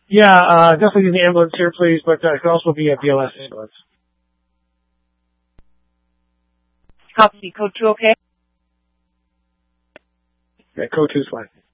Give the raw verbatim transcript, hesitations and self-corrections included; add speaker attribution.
Speaker 1: Yeah, uh, definitely the ambulance here, please, but uh, it could also be a B L S ambulance.
Speaker 2: Copy. Code two okay?
Speaker 1: Yeah, code two is fine.